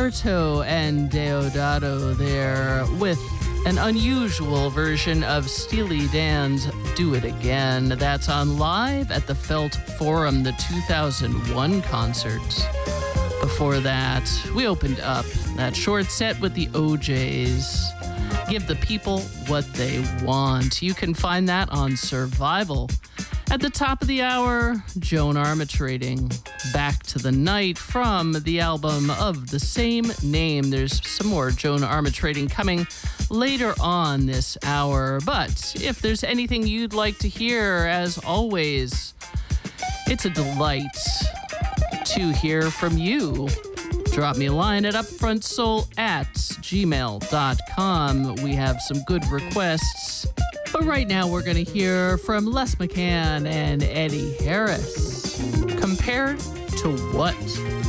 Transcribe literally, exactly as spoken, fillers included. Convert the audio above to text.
Alberto and Deodato there with an unusual version of Steely Dan's Do It Again. That's on Live at the Felt Forum, the two thousand one concert. Before that, we opened up that short set with the O Js. Give the people what they want. You can find that on Survival. At the top of the hour, Joan Armatrading, Back to the Night from the album of the same name. There's some more Joan Armatrading coming later on this hour. But if there's anything you'd like to hear, as always, it's a delight to hear from you. Drop me a line at upfrontsoul at gmail dot com. We have some good requests. But right now we're going to hear from Les McCann and Eddie Harris. Compared to what?